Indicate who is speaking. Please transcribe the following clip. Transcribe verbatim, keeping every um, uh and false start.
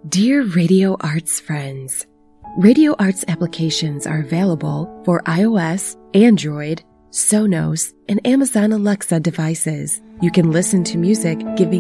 Speaker 1: Dear Radio Arts friends, Radio Arts applications are available for iOS, Android, Sonos, and Amazon Alexa devices. You can listen to music giving